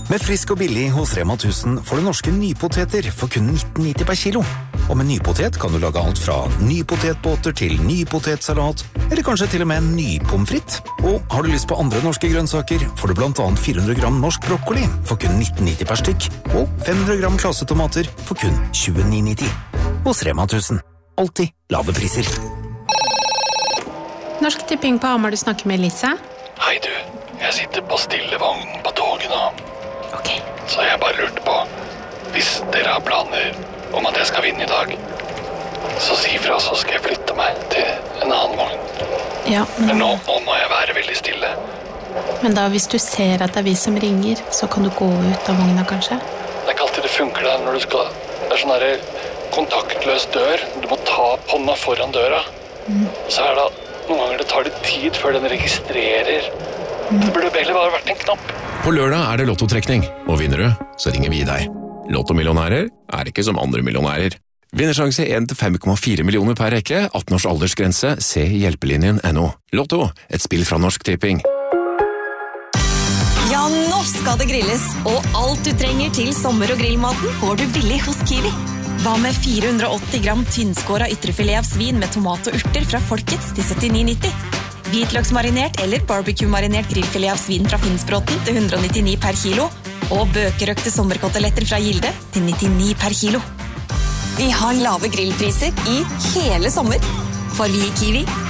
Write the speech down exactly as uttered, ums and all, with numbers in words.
Med frisk og billig hos Rema tusen får du norske nypoteter for kun nitten nitti per kilo. Og med nypotet kan du lage alt fra nypotetbåter til nypotetsalat, eller kanskje til og med nypomfritt. Og har du lyst på andre norske grønnsaker, får du blant annet fire hundre gram norsk brokkoli for kun nitten nitti per stykk, og fem hundre gram klassetomater for kun tjueni nitti. Hos Rema tusen. Alltid lave priser. Norsk Tipping på Hamar, du snakker med Lisa. Hei du, jeg sitter på stillevognen på toget nå. Ok. Så jeg bare lurte på, hvis dere har planer om at jeg skal vinne i dag, så si fra, så skal jeg flytte meg til en annen vogn. Ja, men... Men nå, nå må jeg være veldig stille. Men da, hvis du ser at det er vi som ringer, så kan du gå ut av vogna, kanskje? Det er ikke alltid det funker der når du skal... Det er sånn her kontaktløs dør. Du må ta hånda foran døra. Mm. Så er det noen ganger det tar litt tid før den registrerer. Mm. Det burde heller bare vært en knapp. På lørdag er det lottotrekning, og vinner du, så ringer vi deg. Lottomillionærer er ikke som andre millionærer. Vinnersjanse en til fem komma fire millioner per rekke, atten års aldersgrense, se hjelpelinjen punktum no. Lotto, et spill fra Norsk Tipping. Ja, nå skal det grilles, og alt du trenger til sommer- og grillmaten får du billig hos Kiwi. Hva med fire hundre og åtti gram tynnskåret ytrefilet av svin med tomat og urter fra Folkets til syttini nitti? Hvitløksmarinert eller barbecue-marinert grillfilet av svin fra Finnsbråten til hundre og nittini per kilo, og bøkerøkte sommerkoteletter fra Gilde til nittini per kilo. Vi har lave grillpriser i hele sommer, for vi i Kiwi